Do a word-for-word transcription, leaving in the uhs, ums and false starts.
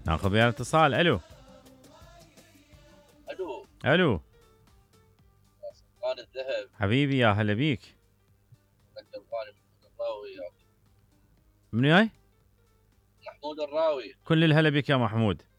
ناخذ ويا الاتصال. الو الو الو سلطان الذهب. حبيبي يا هلا بيك. لك الغالي محمود الراوي. من جاي؟ محمود الراوي. كل الهلا بك يا محمود.